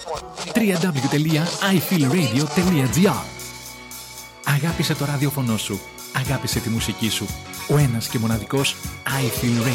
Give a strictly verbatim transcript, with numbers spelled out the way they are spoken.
double-u double-u double-u τελεία άι φιλ ρέιντιο τελεία τζι άρ. Αγάπησε το ραδιόφωνο σου. Αγάπησε τη μουσική σου. Ο ένας και μοναδικός άι φιλ Radio.